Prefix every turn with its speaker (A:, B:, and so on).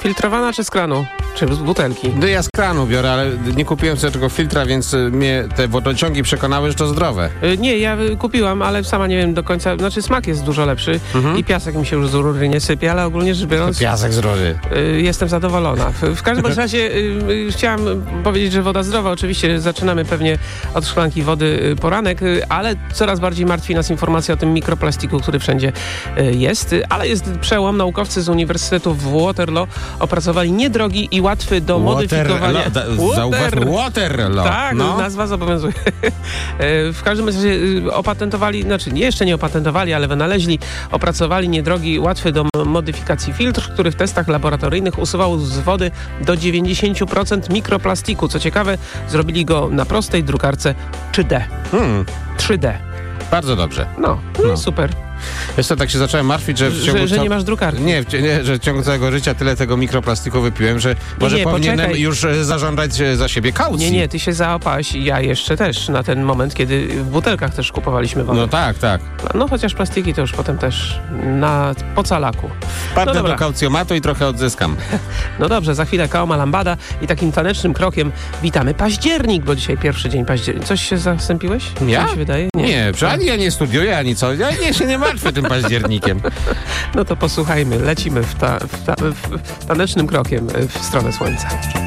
A: Filtrowana czy z kranu? Czy z butelki?
B: No ja z kranu biorę, ale nie kupiłem sobie tego filtra, więc mnie te wodociągi przekonały, że to zdrowe.
A: Nie, ja kupiłam, ale sama nie wiem do końca, znaczy smak jest dużo lepszy i piasek mi się już z rury nie sypie, ale ogólnie rzecz biorąc...
B: Piasek z rury.
A: Jestem zadowolona. W każdym razie chciałam powiedzieć, że woda zdrowa. Oczywiście zaczynamy pewnie od szklanki wody poranek, ale coraz bardziej martwi nas informacja o tym mikroplastiku, który wszędzie jest. Ale jest przełom. Naukowcy z Uniwersytetu w Waterloo opracowali niedrogi i łatwy do modyfikowania...
B: Zauważmy, Waterloo.
A: Tak, nazwa zobowiązuje. W każdym razie opatentowali, znaczy jeszcze nie opatentowali, ale wynaleźli, opracowali niedrogi, łatwy do modyfikacji filtr, który w testach laboratoryjnych usuwał z wody do 90% mikroplastiku. Co ciekawe, zrobili go na prostej drukarce 3D. 3D.
B: Bardzo dobrze.
A: No. Super.
B: Wiesz co, tak się zacząłem martwić, że w ciągu...
A: Że nie masz drukarki.
B: Nie, że w ciągu całego życia tyle tego mikroplastiku wypiłem, że może powinienem
A: poczekaj.
B: już zażądać za siebie kaucji.
A: Nie, ty się załapałaś, ja jeszcze też, na ten moment, kiedy w butelkach też kupowaliśmy wodę.
B: No tak.
A: No chociaż plastiki to już potem też po calaku.
B: Wpadnę do kaucjomatu i trochę odzyskam.
A: No dobrze, za chwilę Kaoma Lambada i takim tanecznym krokiem witamy październik, bo dzisiaj pierwszy dzień października. Coś się zastąpiłeś?
B: Ja?
A: Co się wydaje? Nie.
B: Ani ja nie studiuję, ani co. Ja się nie martwię tym październikiem.
A: No to posłuchajmy, lecimy w tanecznym krokiem w stronę słońca.